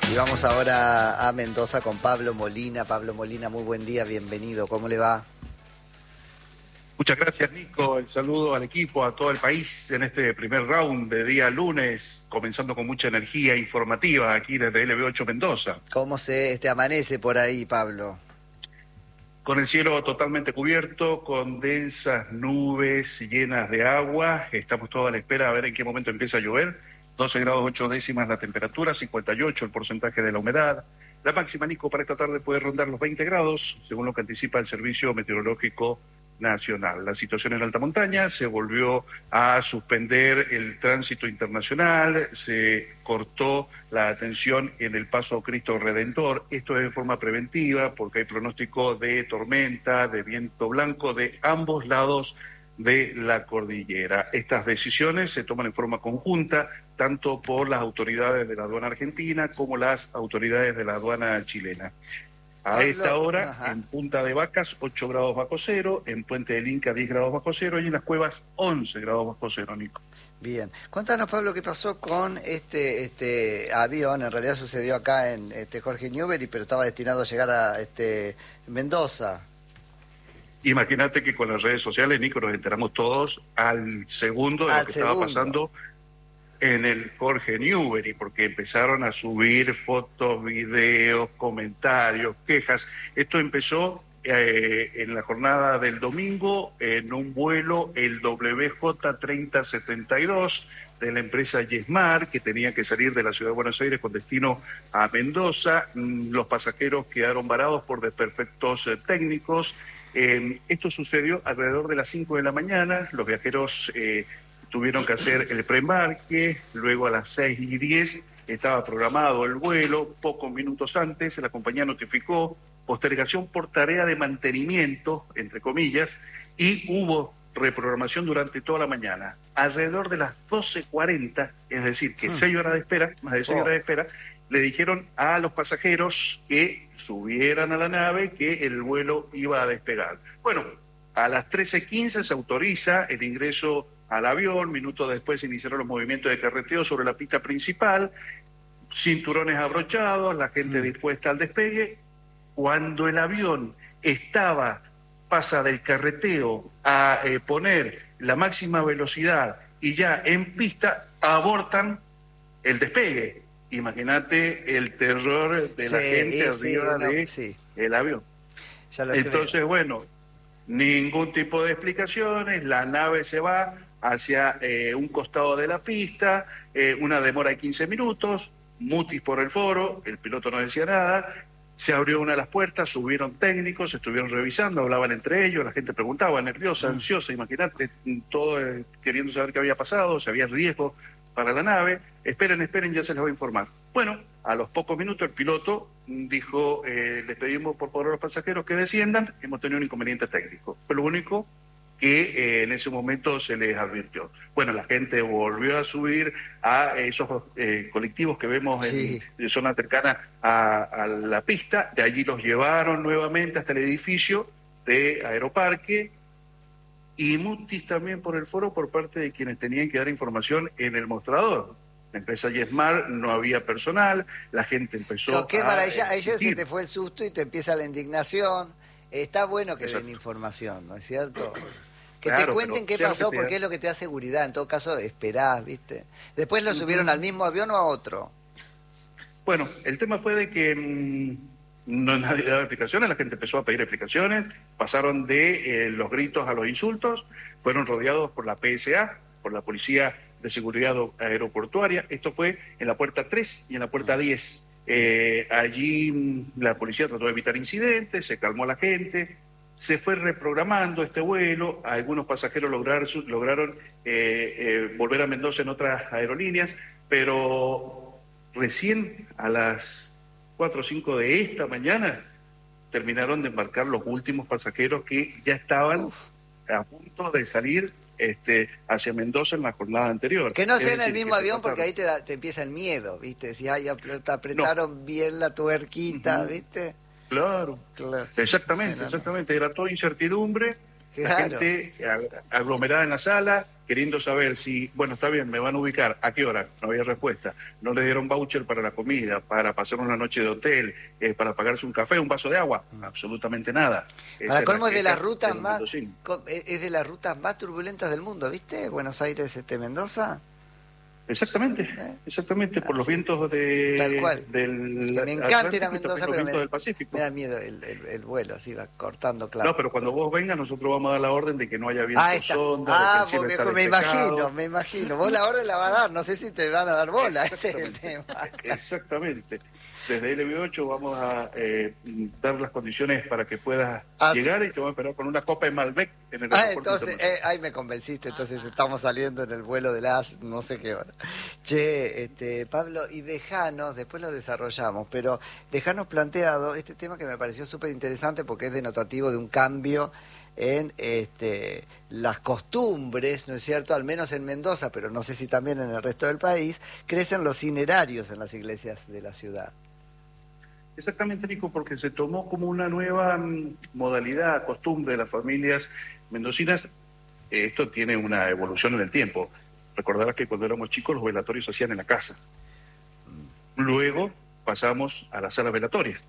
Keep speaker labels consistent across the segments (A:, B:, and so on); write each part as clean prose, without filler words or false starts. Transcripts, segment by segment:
A: Y vamos ahora a Mendoza con Pablo Molina. Pablo Molina, muy buen día, bienvenido. ¿Cómo le va?
B: Muchas gracias, Nico. El saludo al equipo, a todo el país en este primer round de día lunes, comenzando con mucha energía informativa aquí desde LB8 Mendoza.
A: ¿Cómo se amanece por ahí, Pablo?
B: Con el cielo totalmente cubierto, con densas nubes llenas de agua. Estamos todos a la espera a ver en qué momento empieza a llover. 12 grados 8 décimas la temperatura, 58 el porcentaje de la humedad. La máxima, Nico, para esta tarde puede rondar los 20 grados, según lo que anticipa el Servicio Meteorológico Nacional. La situación en alta montaña se volvió a suspender el tránsito internacional, se cortó la atención en el Paso Cristo Redentor. Esto es de forma preventiva porque hay pronóstico de tormenta, de viento blanco de ambos lados de la cordillera. Estas decisiones se toman en forma conjunta, tanto por las autoridades de la aduana argentina como las autoridades de la aduana chilena. A esta hora, en Punta de Vacas, 8 grados bajo cero, en Puente del Inca, 10 grados bajo cero, y en Las Cuevas, 11 grados bajo cero, Nico.
A: Bien. Cuéntanos, Pablo, qué pasó con este avión. En realidad sucedió acá en Jorge Newbery, pero estaba destinado a llegar a Mendoza.
B: Imagínate que con las redes sociales, Nico, nos enteramos todos al segundo de lo que estaba pasando en el Jorge Newbery, porque empezaron a subir fotos, videos, comentarios, quejas. Esto empezó en la jornada del domingo en un vuelo, el WJ3072 de la empresa Yesmar, que tenía que salir de la ciudad de Buenos Aires con destino a Mendoza. Los pasajeros quedaron varados por desperfectos técnicos. Esto sucedió alrededor de las 5 de la mañana. Los viajeros tuvieron que hacer el preembarque, luego a las 6:10 estaba programado el vuelo. Pocos minutos antes la compañía notificó postergación por tarea de mantenimiento, entre comillas, y hubo reprogramación durante toda la mañana. Alrededor de las 12:40, es decir, que 6 horas de espera, más de 6 horas de espera, le dijeron a los pasajeros que subieran a la nave, que el vuelo iba a despegar. Bueno, a las 13:15 se autoriza el ingreso al avión. Minutos después se iniciaron los movimientos de carreteo sobre la pista principal, cinturones abrochados, la gente dispuesta al despegue. Cuando el avión pasa del carreteo a poner la máxima velocidad y ya en pista, abortan el despegue. Imagínate el terror de la gente arriba del avión. Entonces, bueno, ningún tipo de explicaciones, la nave se va hacia un costado de la pista, una demora de 15 minutos, mutis por el foro, el piloto no decía nada, se abrió una de las puertas, subieron técnicos, estuvieron revisando, hablaban entre ellos, la gente preguntaba, nerviosa, ansiosa, imagínate, todo queriendo saber qué había pasado, si había riesgo para la nave. Esperen, ya se les va a informar. Bueno, a los pocos minutos el piloto dijo, les pedimos por favor a los pasajeros que desciendan, hemos tenido un inconveniente técnico. Fue lo único que en ese momento se les advirtió. Bueno, la gente volvió a subir a esos colectivos que vemos en zona cercana a la pista. De allí los llevaron nuevamente hasta el edificio de Aeroparque, y mutis también por el foro por parte de quienes tenían que dar información en el mostrador. La empresa Yesmar, no había personal, la gente empezó
A: qué maravilla, ahí ya se te fue el susto y te empieza la indignación. Está bueno que den información, ¿no es cierto? Que te cuenten qué pasó, porque es lo que te da seguridad. En todo caso, esperás, ¿viste? Después lo subieron al mismo avión o a otro.
B: Bueno, el tema fue de que no nadie daba explicaciones, la gente empezó a pedir explicaciones, pasaron de los gritos a los insultos, fueron rodeados por la PSA, por la Policía de Seguridad Aeroportuaria. Esto fue en la puerta 3 y en la puerta 10. Allí la policía trató de evitar incidentes, se calmó a la gente, se fue reprogramando este vuelo. Algunos pasajeros lograron volver a Mendoza en otras aerolíneas, pero recién a las 4 o 5 de esta mañana terminaron de embarcar los últimos pasajeros que ya estaban a punto de salir hacia Mendoza en la jornada anterior.
A: Que no sea en el mismo avión, porque ahí te empieza el miedo, ¿viste? Si te apretaron bien la tuerquita, ¿viste?
B: Claro. Exactamente. Era toda incertidumbre.
A: Claro.
B: La gente aglomerada en la sala, queriendo saber si, bueno, está bien, me van a ubicar, ¿a qué hora? No había respuesta. No le dieron voucher para la comida, para pasar una noche de hotel, para pagarse un café, un vaso de agua, absolutamente nada.
A: Para colmo es de las rutas más turbulentas del mundo, ¿viste? Buenos Aires, Mendoza.
B: Exactamente, por los vientos
A: tal cual.
B: Me
A: encanta ir a Mendoza, pero
B: del Pacífico.
A: Me da miedo el vuelo, así va cortando, claro.
B: No, pero cuando vos vengas nosotros vamos a dar la orden de que no haya viento sonda.
A: Me imagino. Vos la orden la vas a dar, no sé si te van a dar bola, ese es el tema.
B: Exactamente. Desde LB8 vamos a dar las condiciones para que puedas llegar y te vamos a esperar con una copa de Malbec en el aeropuerto.
A: Entonces, ahí me convenciste, entonces estamos saliendo en el vuelo de las no sé qué hora. Che, Pablo, y dejanos, después lo desarrollamos, pero dejanos planteado este tema que me pareció súper interesante porque es denotativo de un cambio en las costumbres, ¿no es cierto? Al menos en Mendoza, pero no sé si también en el resto del país, crecen los cinerarios en las iglesias de la ciudad.
B: Exactamente, Nico, porque se tomó como una nueva modalidad, costumbre de las familias mendocinas. Esto tiene una evolución en el tiempo. Recordarás que cuando éramos chicos los velatorios se hacían en la casa. Luego pasamos a las salas velatorias.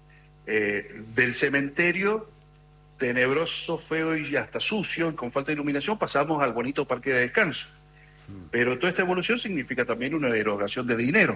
B: Del cementerio, tenebroso, feo y hasta sucio, y con falta de iluminación, pasamos al bonito parque de descanso. Pero toda esta evolución significa también una erogación de dinero.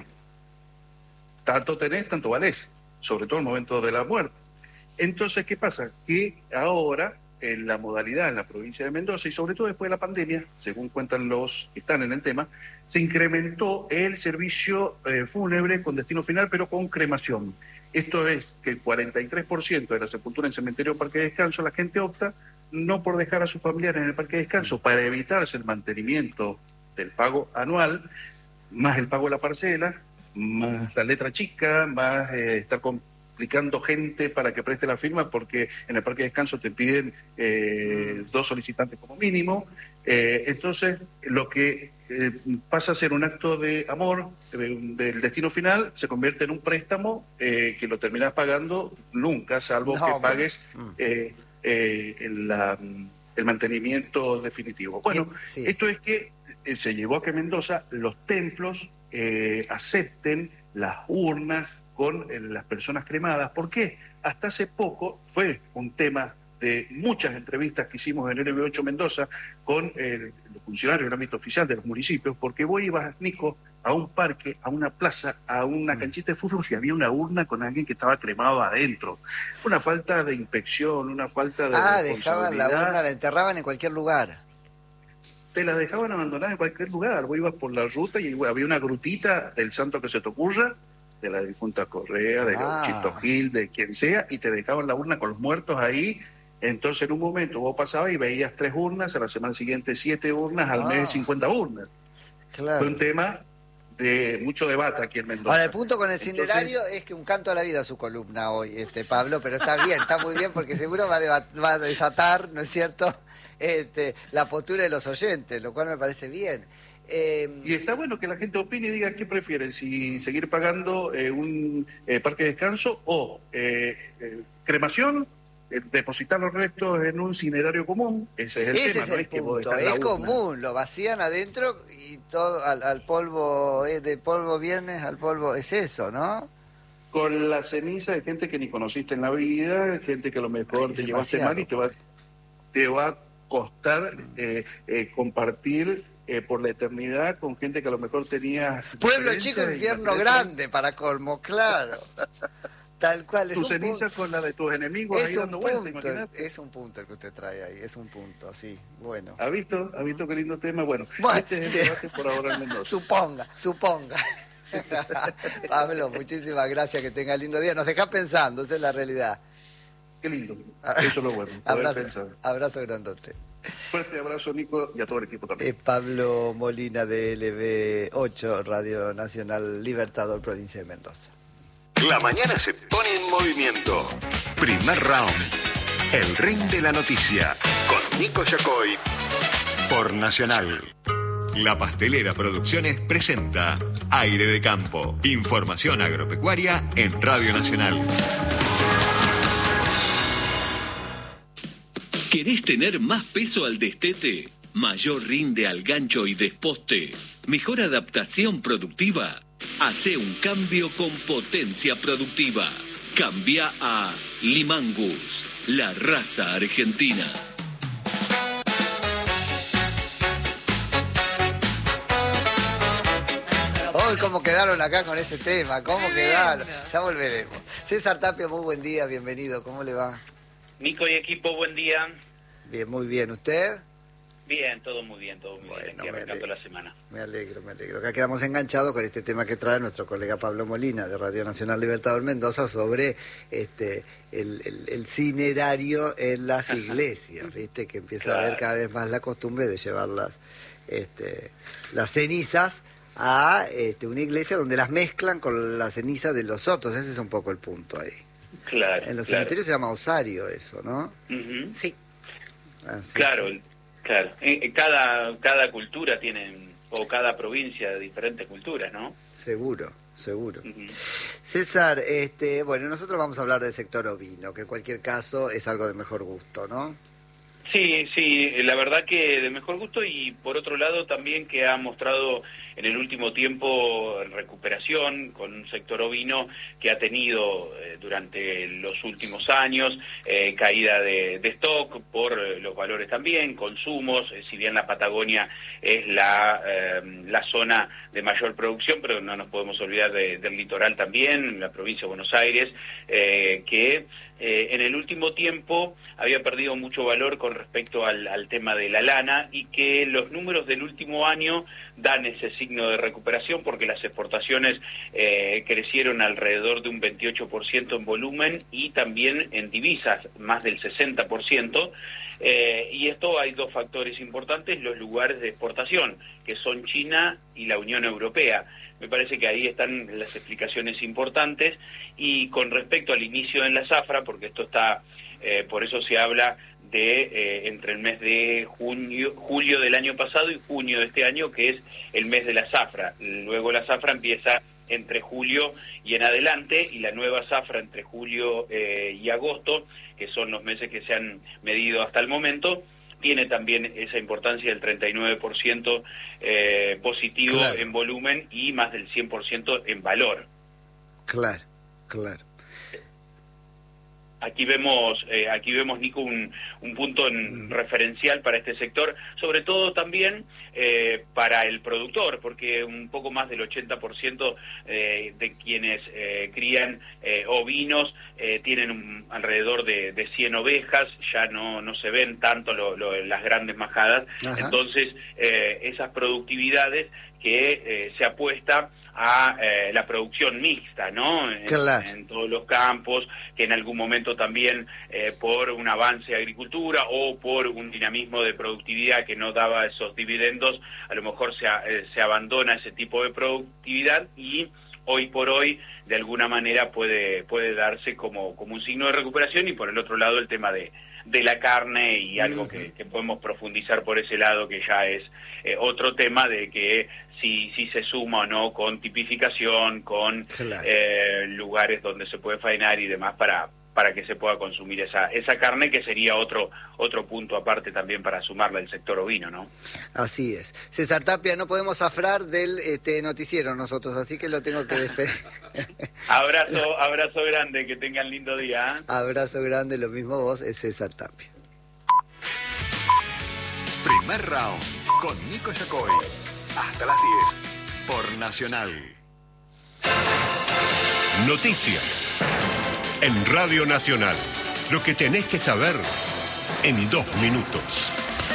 B: Tanto tenés, tanto valés, sobre todo en el momento de la muerte. Entonces, ¿qué pasa? Que ahora, en la modalidad en la provincia de Mendoza, y sobre todo después de la pandemia, según cuentan los que están en el tema, se incrementó el servicio fúnebre con destino final, pero con cremación. Esto es que el 43% de la sepultura en cementerio o parque de descanso, la gente opta no por dejar a sus familiares en el parque de descanso para evitarse el mantenimiento del pago anual, más el pago de la parcela, más la letra chica, más estar complicando gente para que preste la firma, porque en el parque de descanso te piden 2 solicitantes como mínimo. Entonces, lo que pasa a ser un acto de amor del destino final, se convierte en un préstamo que lo terminas pagando nunca, salvo que pagues el mantenimiento definitivo. Bueno, sí. Esto es que se llevó a que Mendoza los templos acepten las urnas con las personas cremadas. ¿Por qué? Hasta hace poco fue un tema de muchas entrevistas que hicimos en LB8 Mendoza con los funcionarios del ámbito oficial de los municipios, porque vos ibas, Nico, a un parque, a una plaza, a una canchita de fútbol y había una urna con alguien que estaba cremado adentro. Una falta de inspección, una falta de responsabilidad.
A: Dejaban la urna, la enterraban en cualquier lugar.
B: Te la dejaban abandonada en cualquier lugar. Vos ibas por la ruta y había una grutita del santo que se te ocurra, de la difunta Correa, de Gauchito Gil, de quien sea, y te dejaban la urna con los muertos ahí. Entonces en un momento vos pasabas y veías 3 urnas, a la semana siguiente 7 urnas, al mes 50 urnas. Claro. Fue un tema de mucho debate aquí en Mendoza.
A: Ahora, el punto con el cinerario es que un canto a la vida su columna hoy, Pablo, pero está bien, está muy bien, porque seguro va a desatar, ¿no es cierto?, la postura de los oyentes, lo cual me parece bien.
B: Y está bueno que la gente opine y diga qué prefieren, si seguir pagando un parque de descanso o cremación, depositar los restos en un cinerario común. Ese es el tema,
A: no es punto. Es común, lo vacían adentro y todo al polvo, de polvo vienes al polvo, es eso, ¿no?
B: Con la ceniza de gente que ni conociste en la vida, gente que a lo mejor te llevaste mal y te va a costar compartir por la eternidad con gente que a lo mejor tenías...
A: Pueblo chico, infierno grande, para colmo, claro. Tal cual,
B: tu ceniza con la de tus enemigos ahí dando vueltas, imagínate.
A: Es un punto el que usted trae ahí, es un punto, sí, bueno.
B: ¿Ha visto qué lindo tema? Bueno, este es el debate por ahora en Mendoza.
A: Suponga. Pablo, muchísimas gracias, que tenga lindo día. Nos deja pensando, esa es la realidad.
B: Qué lindo, eso es lo bueno,
A: abrazo grandote.
B: Fuerte abrazo, Nico, y a todo el equipo también.
A: Pablo Molina de LB8, Radio Nacional Libertador, provincia de Mendoza.
C: La mañana se pone en movimiento. Primer round. El ring de la noticia. Con Nico Yacoy. Por Nacional. La Pastelera Producciones presenta Aire de Campo. Información agropecuaria en Radio Nacional. ¿Querés tener más peso al destete? ¿Mayor rinde al gancho y desposte? ¿Mejor adaptación productiva? Hacé un cambio con Potencia Productiva. Cambia a Limangus, la raza argentina.
A: Hoy cómo quedaron acá con ese tema, cómo quedaron. Ya volveremos. César Tapia, muy buen día, bienvenido. ¿Cómo le va?
D: Nico y equipo, buen día.
A: Bien, muy bien. ¿Usted?
D: Bien, todo muy bien, todo muy bien. Aquí arrancando la semana.
A: Me alegro. Acá quedamos enganchados con este tema que trae nuestro colega Pablo Molina de Radio Nacional Libertador Mendoza sobre el cinerario en las iglesias, ¿viste? Que empieza a haber cada vez más la costumbre de llevar las cenizas a una iglesia donde las mezclan con la ceniza de los otros. Ese es un poco el punto ahí.
D: Claro.
A: En los cementerios se llama osario eso, ¿no?
D: Uh-huh.
E: Sí.
A: Así
D: claro. Cada cultura tiene, o cada provincia, diferentes culturas, ¿no?
A: Seguro.
D: Uh-huh.
A: César, bueno, nosotros vamos a hablar del sector ovino, que en cualquier caso es algo de mejor gusto, ¿no?
D: Sí, la verdad que de mejor gusto, y por otro lado también que ha mostrado en el último tiempo recuperación con un sector ovino que ha tenido durante los últimos años caída de stock por los valores también, consumos, si bien la Patagonia es la zona de mayor producción, pero no nos podemos olvidar del litoral también, la provincia de Buenos Aires, que en el último tiempo había perdido mucho valor con respecto al tema de la lana, y que los números del último año dan ese signo de recuperación, porque las exportaciones crecieron alrededor de un 28% en volumen y también en divisas, más del 60%. Y esto hay dos factores importantes: los lugares de exportación, que son China y la Unión Europea. Me parece que ahí están las explicaciones importantes. Y con respecto al inicio en la zafra, porque esto está, por eso se habla de entre el mes de julio del año pasado y junio de este año, que es el mes de la zafra. Luego la zafra empieza entre julio y en adelante, y la nueva zafra entre julio y agosto, que son los meses que se han medido hasta el momento, tiene también esa importancia del 39% positivo, claro, en volumen, y más del 100% en valor.
A: Claro.
D: Aquí vemos, Nico, un punto referencial para este sector, sobre todo también para el productor, porque un poco más del 80% de quienes crían ovinos tienen alrededor de 100 ovejas, ya no se ven tanto las grandes majadas. Ajá. Entonces esas productividades que se apuesta a la producción mixta, ¿no?
A: Claro.
D: En todos los campos, que en algún momento también por un avance de agricultura o por un dinamismo de productividad que no daba esos dividendos, a lo mejor se abandona ese tipo de productividad, y hoy por hoy de alguna manera puede darse como un signo de recuperación. Y por el otro lado el tema de la carne, y algo que podemos profundizar por ese lado, que ya es otro tema, de que si se suma o no con tipificación, con
A: claro,
D: lugares donde se puede faenar y demás para que se pueda consumir esa carne, que sería otro punto aparte también para sumarla al sector ovino, ¿no?
A: Así es. César Tapia, no podemos zafrar del noticiero nosotros, así que lo tengo que despedir.
D: Abrazo grande, que tengan lindo día.
A: Abrazo grande, lo mismo vos, es César Tapia.
C: Primer round con Nico Yacoy. Hasta las 10 por Nacional.
F: Noticias en Radio Nacional. Lo que tenés que saber en 2 minutos.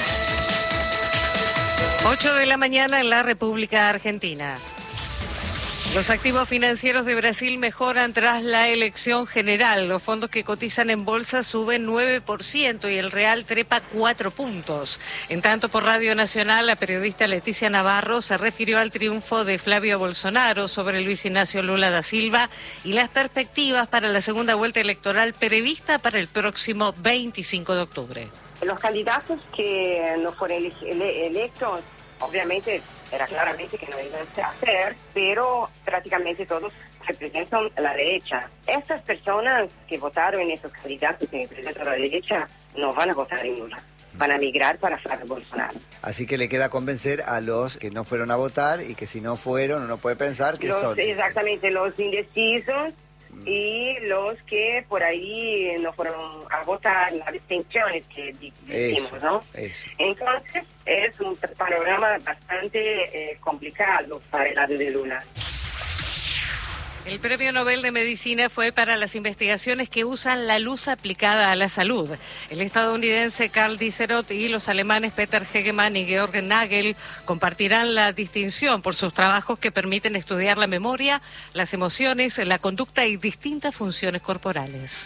E: 8 de la mañana en la República Argentina. Los activos financieros de Brasil mejoran tras la elección general. Los fondos que cotizan en bolsa suben 9% y el real trepa 4 puntos. En tanto, por Radio Nacional, la periodista Leticia Navarro se refirió al triunfo de Flavio Bolsonaro sobre Luis Ignacio Lula da Silva y las perspectivas para la segunda vuelta electoral prevista para el próximo 25 de octubre.
G: Los candidatos que no fueron electos, obviamente era claramente que no iban a hacer, pero prácticamente todos representan la derecha. Estas personas que votaron en esos candidatos que representan la derecha no van a votar en Lula, van a migrar para Flavio Bolsonaro.
A: Así que le queda convencer a los que no fueron a votar y que si no fueron, uno puede pensar que son...
G: Exactamente, los indecisos y los que por ahí no fueron a votar, las distinciones que decimos, ¿no?
A: Eso.
G: Entonces es un panorama bastante complicado para el lado de Lula.
E: El Premio Nobel de Medicina fue para las investigaciones que usan la luz aplicada a la salud. El estadounidense Karl Dicerot y los alemanes Peter Hegemann y Georg Nagel compartirán la distinción por sus trabajos que permiten estudiar la memoria, las emociones, la conducta y distintas funciones corporales.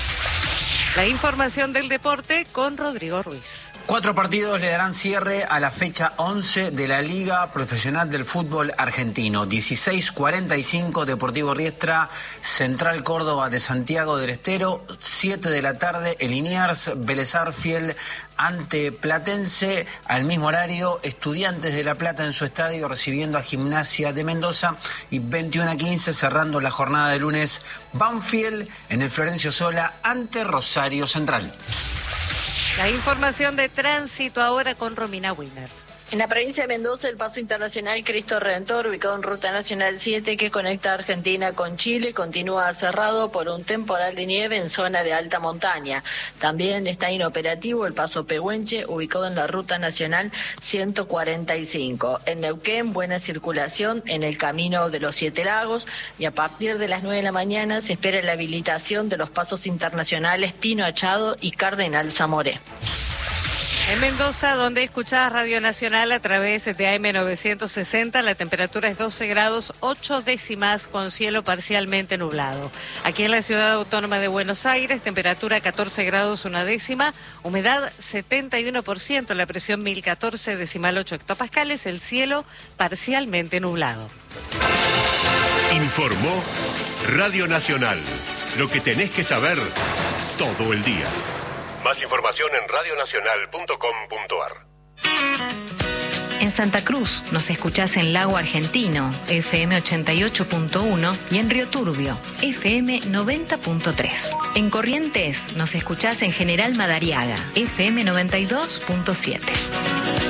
E: La información del deporte con Rodrigo Ruiz.
H: 4 partidos le darán cierre a la fecha 11 de la Liga Profesional del Fútbol Argentino. 16:45 Deportivo Riestra, Central Córdoba de Santiago del Estero. 7 de la tarde el Liniers, Vélez Sarsfield ante Platense. Al mismo horario, Estudiantes de La Plata en su estadio recibiendo a Gimnasia de Mendoza. Y 21:15 cerrando la jornada de lunes, Banfield en el Florencio Sola ante Rosario Central.
E: La información de tránsito ahora con Romina Wiener.
I: En la provincia de Mendoza, el paso internacional Cristo Redentor, ubicado en Ruta Nacional 7, que conecta Argentina con Chile, continúa cerrado por un temporal de nieve en zona de alta montaña. También está inoperativo el paso Pehuenche, ubicado en la Ruta Nacional 145. En Neuquén, buena circulación en el camino de los 7 Lagos, y a partir de las 9 de la mañana se espera la habilitación de los pasos internacionales Pino Achado y Cardenal Zamoré.
E: En Mendoza, donde escuchás Radio Nacional a través de AM 960, la temperatura es 12 grados 8 décimas con cielo parcialmente nublado. Aquí en la Ciudad Autónoma de Buenos Aires, temperatura 14 grados 1 décima, humedad 71%, la presión 1014,8 hectopascales, el cielo parcialmente nublado.
F: Informó Radio Nacional. Lo que tenés que saber todo el día. Más información en radionacional.com.ar.
J: En Santa Cruz nos escuchás en Lago Argentino, FM 88.1, y en Río Turbio, FM 90.3. En Corrientes nos escuchás en General Madariaga, FM 92.7.